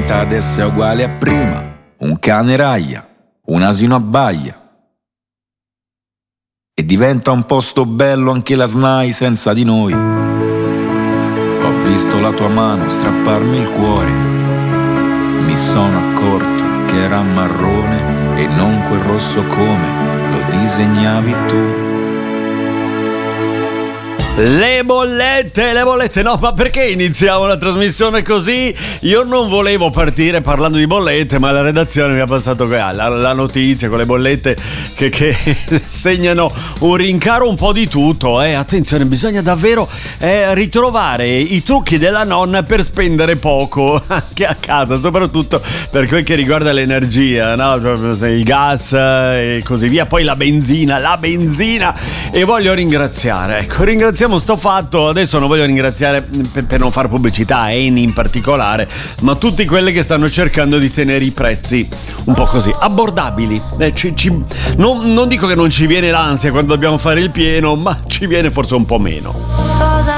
tenta ad essere uguale a prima. Un cane raglia, un asino abbaia. E diventa un posto bello anche la SNAI senza di noi. Ho visto la tua mano strapparmi il cuore. Mi sono accorto che era marrone e non quel rosso come lo disegnavi tu. Le bollette, no, ma perché iniziamo la trasmissione così? Io non volevo partire parlando di bollette, ma la redazione mi ha passato la notizia con le bollette che segnano un rincaro un po' di tutto. Attenzione, bisogna davvero ritrovare i trucchi della nonna per spendere poco anche a casa, soprattutto per quel che riguarda l'energia, no? Il gas e così via, poi la benzina, e voglio ringraziare sto fatto. Adesso non voglio ringraziare per non fare pubblicità, Eni in particolare, ma tutti quelli che stanno cercando di tenere i prezzi un po' così abbordabili. Non dico che non ci viene l'ansia quando dobbiamo fare il pieno, ma ci viene forse un po' meno.